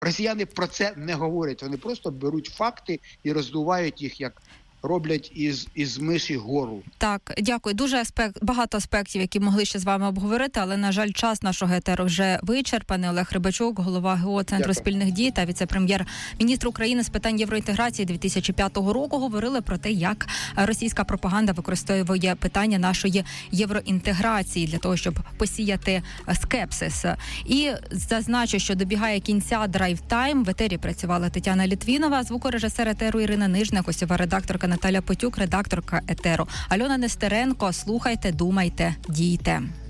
Росіяни про це не говорять. Вони просто беруть факти і роздувають їх, як роблять із миші гору. Так, дякую. Дуже багато аспектів, які могли ще з вами обговорити, але, на жаль, час нашого етеру вже вичерпаний. Олег Рибачук, голова ГО Центру спільних дій та віце-прем'єр-міністр України з питань євроінтеграції 2005 року говорили про те, як російська пропаганда використовує питання нашої євроінтеграції для того, щоб посіяти скепсис. І зазначу, що добігає кінця драйв-тайм. В етері працювала Тетяна Літвінова, звукорежисер етеру Ірина Нижник, гостьова редакторка Наталя Потюк, редакторка етеру Альона Нестеренко. Слухайте, думайте, дійте.